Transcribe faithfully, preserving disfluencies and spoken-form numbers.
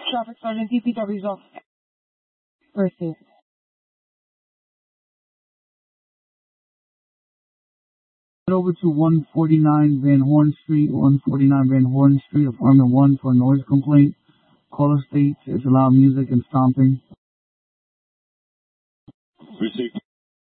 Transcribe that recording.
Traffic Sergeant D P W's off. Received. Head over to one forty-nine Van Horn Street, one forty-nine Van Horn Street, apartment one for a noise complaint. Caller states it's loud music and stomping. Received.